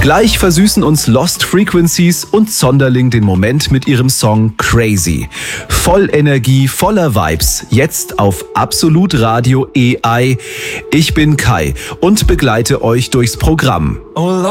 Gleich versüßen uns Lost Frequencies und Zonderling den Moment mit ihrem Song Crazy. Voll Energie, voller Vibes, jetzt auf Absolut Radio AI. Ich bin Kai und begleite euch durchs Programm.